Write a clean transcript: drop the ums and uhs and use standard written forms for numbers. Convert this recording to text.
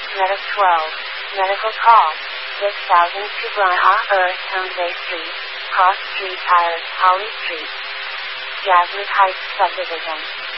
Medic 12. Medical call. 6000 to Blaha Earth Homebay Street, Cross Street Tires, Holly Street. Jasmine Heights Subdivision.